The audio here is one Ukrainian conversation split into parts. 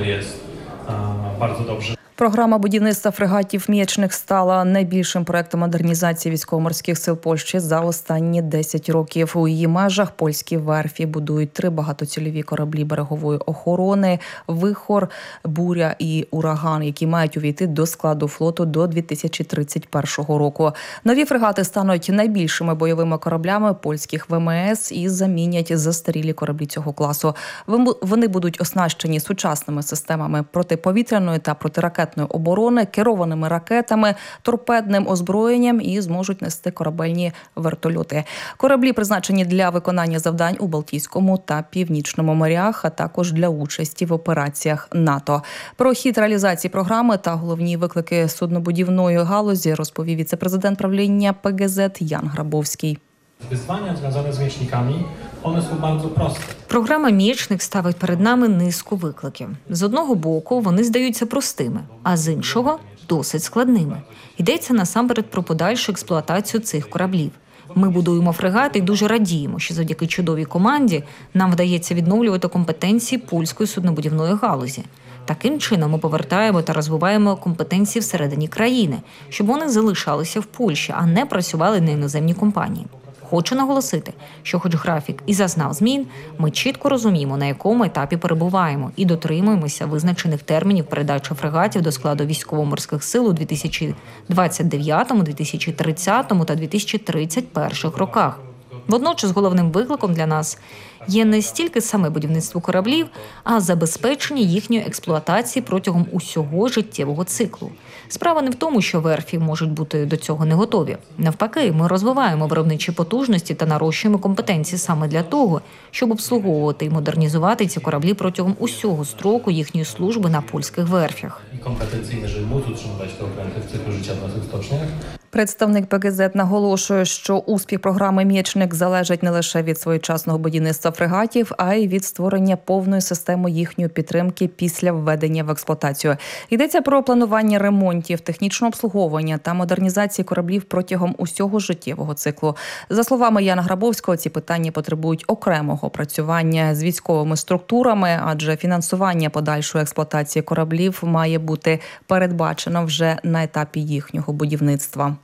jest bardzo dobrze. Програма будівництва фрегатів «Мєчник» стала найбільшим проектом модернізації військово-морських сил Польщі за останні 10 років. У її межах польські верфі будують 3 багатоцільові кораблі берегової охорони «Вихор», «Буря» і «Ураган», які мають увійти до складу флоту до 2031 року. Нові фрегати стануть найбільшими бойовими кораблями польських ВМС і замінять застарілі кораблі цього класу. Вони будуть оснащені сучасними системами протиповітряної та протиракетної оборони, керованими ракетами, торпедним озброєнням і зможуть нести корабельні вертольоти. Кораблі призначені для виконання завдань у Балтійському та Північному морях, а також для участі в операціях НАТО. Про хід реалізації програми та головні виклики суднобудівної галузі розповів віце-президент правління ПГЗ Ян Грабовський. Wyzwania związane z miecznikami, one są bardzo proste. Програма «Мєчник» ставить перед нами низку викликів. З одного боку, вони здаються простими, а з іншого – досить складними. Йдеться насамперед про подальшу експлуатацію цих кораблів. Ми будуємо фрегати і дуже радіємо, що завдяки чудовій команді нам вдається відновлювати компетенції польської суднобудівної галузі. Таким чином ми повертаємо та розвиваємо компетенції всередині країни, щоб вони залишалися в Польщі, а не працювали на іноземні компанії. Хочу наголосити, що хоч графік і зазнав змін, ми чітко розуміємо, на якому етапі перебуваємо і дотримуємося визначених термінів передачі фрегатів до складу військово-морських сил у 2029, 2030 та 2031 роках. Водночас головним викликом для нас є не стільки саме будівництво кораблів, а забезпечення їхньої експлуатації протягом усього життєвого циклу. Справа не в тому, що верфі можуть бути до цього не готові. Навпаки, ми розвиваємо виробничі потужності та нарощуємо компетенції саме для того, щоб обслуговувати і модернізувати ці кораблі протягом усього строку їхньої служби на польських верфях. Компетенційне, щоб мóc utrzymywać te okręty w cyklu życia w naszych stoczniach. Представник ПГЗ наголошує, що успіх програми «Мєчник» залежить не лише від своєчасного будівництва фрегатів, а й від створення повної системи їхньої підтримки після введення в експлуатацію. Йдеться про планування ремонтів, технічного обслуговування та модернізації кораблів протягом усього життєвого циклу. За словами Яна Грабовського, ці питання потребують окремого працювання з військовими структурами, адже фінансування подальшої експлуатації кораблів має бути передбачено вже на етапі їхнього будівництва.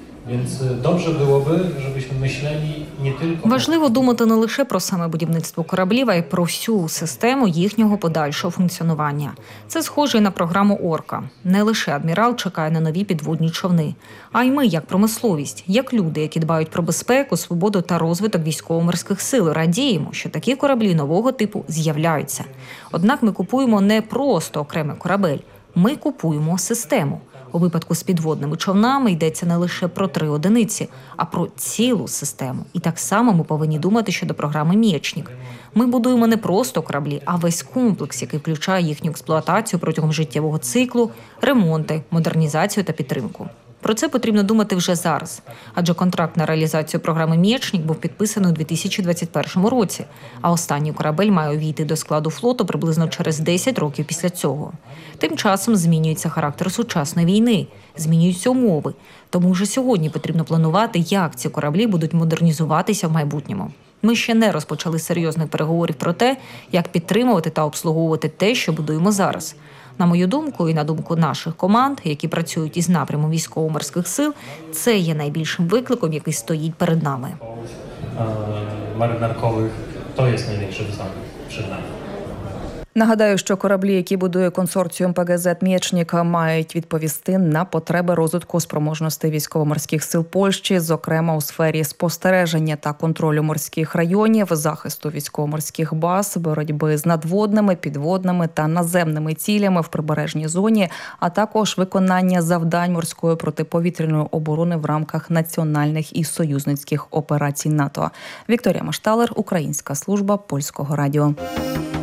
Важливо думати не лише про саме будівництво кораблів, а й про всю систему їхнього подальшого функціонування. Це схоже на програму «Орка». Не лише адмірал чекає на нові підводні човни, а й ми, як промисловість, як люди, які дбають про безпеку, свободу та розвиток військово-морських сил, радіємо, що такі кораблі нового типу з'являються. Однак ми купуємо не просто окремий корабель, ми купуємо систему. У випадку з підводними човнами йдеться не лише про 3 одиниці, а про цілу систему. І так само ми повинні думати щодо програми «Мєчник». Ми будуємо не просто кораблі, а весь комплекс, який включає їхню експлуатацію протягом життєвого циклу, ремонти, модернізацію та підтримку. Про це потрібно думати вже зараз, адже контракт на реалізацію програми «Мєчник» був підписаний у 2021 році, а останній корабель має увійти до складу флоту приблизно через 10 років після цього. Тим часом змінюється характер сучасної війни, змінюються умови, тому вже сьогодні потрібно планувати, як ці кораблі будуть модернізуватися в майбутньому. Ми ще не розпочали серйозних переговорів про те, як підтримувати та обслуговувати те, що будуємо зараз. На мою думку і на думку наших команд, які працюють із напряму військово-морських сил, це є найбільшим викликом, який стоїть перед нами. Маринаркових – то є найбільше високо перед нами. Нагадаю, що кораблі, які будує консорціум ПГЗ «Мєчник», мають відповісти на потреби розвитку спроможностей військово-морських сил Польщі, зокрема у сфері спостереження та контролю морських районів, захисту військово-морських баз, боротьби з надводними, підводними та наземними цілями в прибережній зоні, а також виконання завдань морської протиповітряної оборони в рамках національних і союзницьких операцій НАТО. Вікторія Машталер, Українська служба Польського радіо.